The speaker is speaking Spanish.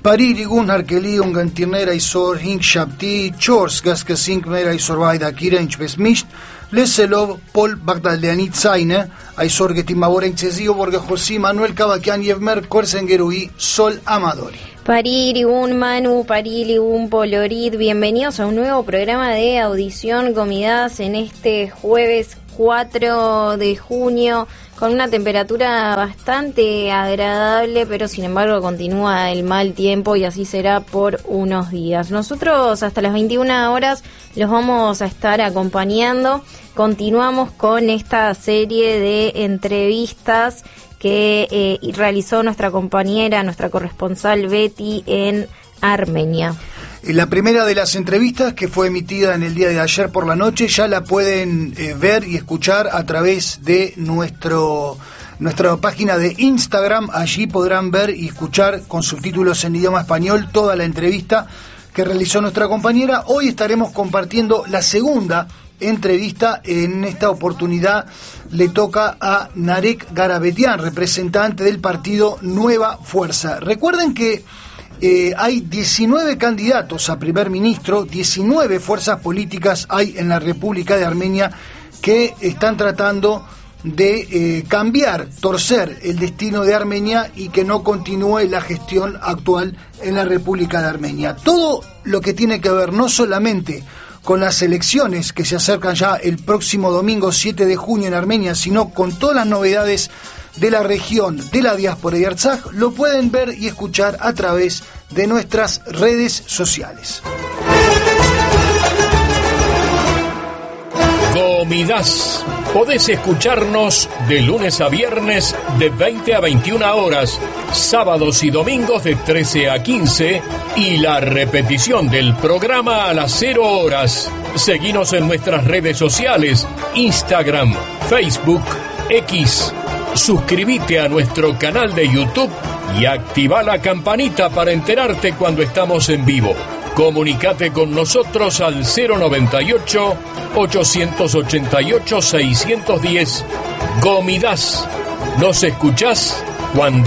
Pariri Gunnar Kelly ungantirnera isor hink shabti chors gaska sinkmera isor vaida kirench besmisht leselov Pol Bagdalianit Zaine aisor getimabora incesio porque José Manuel Cavaquian Yevmer Korsengerui Sol Amadori. Pariri un Manu, Parili un Polorit, bienvenidos a un nuevo programa de audición Comidas en este jueves 4 de junio con una temperatura bastante agradable, pero sin embargo continúa el mal tiempo y así será por unos días. Nosotros hasta las 21 horas los vamos a estar acompañando. Continuamos con esta serie de entrevistas que realizó nuestra compañera, nuestra corresponsal Betty en Armenia. La primera de las entrevistas, que fue emitida en el día de ayer por la noche, ya la pueden ver y escuchar a través de nuestra página de Instagram. Allí podrán ver y escuchar con subtítulos en idioma español toda la entrevista que realizó nuestra compañera. Hoy estaremos compartiendo la segunda entrevista. En esta oportunidad le toca a Narek Garabedian, representante del partido Nueva Fuerza. Recuerden que hay 19 candidatos a primer ministro, 19 fuerzas políticas hay en la República de Armenia que están tratando de cambiar, torcer el destino de Armenia y que no continúe la gestión actual en la República de Armenia. Todo lo que tiene que ver no solamente con las elecciones que se acercan ya el próximo domingo 7 de junio en Armenia, sino con todas las novedades de la región, de la diáspora de Artsaj, lo pueden ver y escuchar a través de nuestras redes sociales. Comidas. Podés escucharnos de lunes a viernes de 20 a 21 horas, sábados y domingos de 13 a 15 y la repetición del programa a las 0 horas. Seguinos en nuestras redes sociales, Instagram, Facebook, X. Suscríbete a nuestro canal de YouTube y activa la campanita para enterarte cuando estamos en vivo. Comunicate con nosotros al 098-888-610. Gomidas. ¿Nos escuchás cuando